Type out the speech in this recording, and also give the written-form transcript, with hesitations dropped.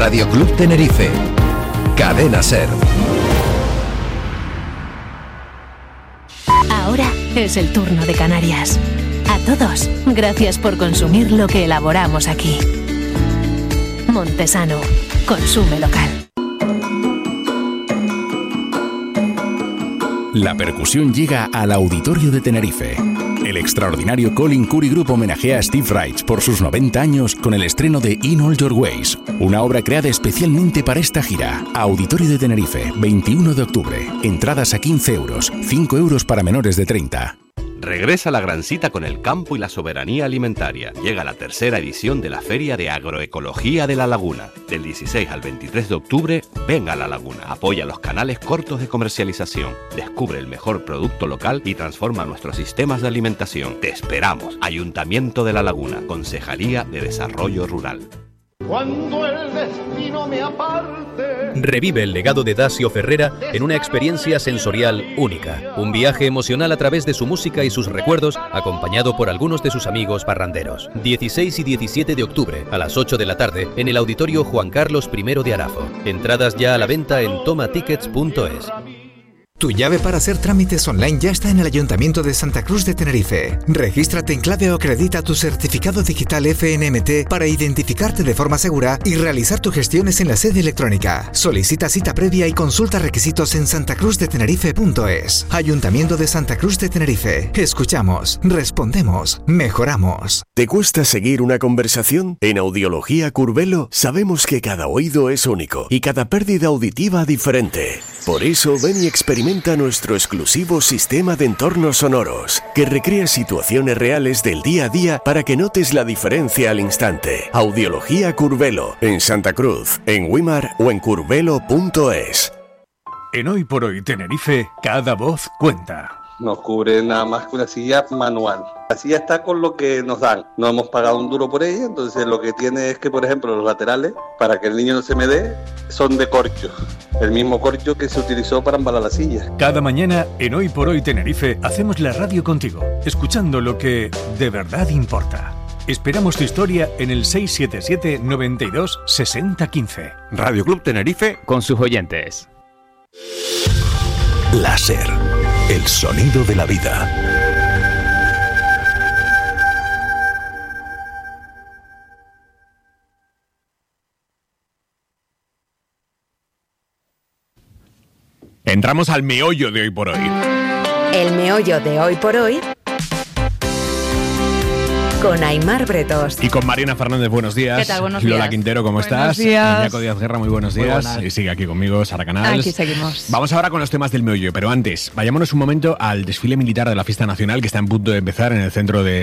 Radio Club Tenerife. Cadena SER. Ahora es el turno de Canarias. A todos, gracias por consumir lo que elaboramos aquí. Montesano, consume local. La percusión llega al Auditorio de Tenerife. El extraordinario Colin Currie Group homenajea a Steve Reich por sus 90 años con el estreno de In All Your Ways, una obra creada especialmente para esta gira. Auditorio de Tenerife, 21 de octubre. Entradas a 15 euros, 5 euros para menores de 30. Regresa la gran cita con el campo y la soberanía alimentaria. Llega la tercera edición de la Feria de Agroecología de La Laguna. Del 16 al 23 de octubre, ven a La Laguna. Apoya los canales cortos de comercialización. Descubre el mejor producto local y transforma nuestros sistemas de alimentación. Te esperamos. Ayuntamiento de La Laguna. Concejalía de Desarrollo Rural. Cuando el destino me aparte. Revive el legado de Dasio Ferrera en una experiencia sensorial única. Un viaje emocional a través de su música y sus recuerdos, acompañado por algunos de sus amigos parranderos. 16 y 17 de octubre, a las 8 de la tarde, en el Auditorio Juan Carlos I de Arafo. Entradas ya a la venta en tomatickets.es. Tu llave para hacer trámites online ya está en el Ayuntamiento de Santa Cruz de Tenerife. Regístrate en clave o acredita tu certificado digital FNMT para identificarte de forma segura y realizar tus gestiones en la sede electrónica. Solicita cita previa y consulta requisitos en santacruzdetenerife.es. Ayuntamiento de Santa Cruz de Tenerife. Escuchamos, respondemos, mejoramos. ¿Te cuesta seguir una conversación? En Audiología Curvelo sabemos que cada oído es único y cada pérdida auditiva diferente. Por eso ven y experimenta nuestro exclusivo sistema de entornos sonoros, que recrea situaciones reales del día a día para que notes la diferencia al instante. Audiología Curvelo, en Santa Cruz, en Wimar o en curvelo.es. En Hoy por Hoy Tenerife, cada voz cuenta. Nos cubre nada más que una silla manual. La silla está con lo que nos dan. No hemos pagado un duro por ella, entonces lo que tiene es que, por ejemplo, los laterales, para que el niño no se me dé, son de corcho. El mismo corcho que se utilizó para embalar la silla. Cada mañana, en Hoy por Hoy Tenerife, hacemos la radio contigo, escuchando lo que de verdad importa. Esperamos tu historia en el 677 92 60 15. Radio Club Tenerife con sus oyentes. La SER, el sonido de la vida. Entramos al meollo de Hoy por Hoy. El meollo de Hoy por Hoy con Aimar Bretos. Y con Mariana Fernández, buenos días. ¿Qué tal? Buenos Lola días. Quintero, ¿cómo Buenos estás? días. Iñaco Díaz Guerra, muy buenos días. Muy y sigue aquí conmigo, Sara Canals. Aquí seguimos. Vamos ahora con los temas del meollo, pero antes, vayámonos un momento al desfile militar de la Fiesta Nacional que está en punto de empezar en el centro de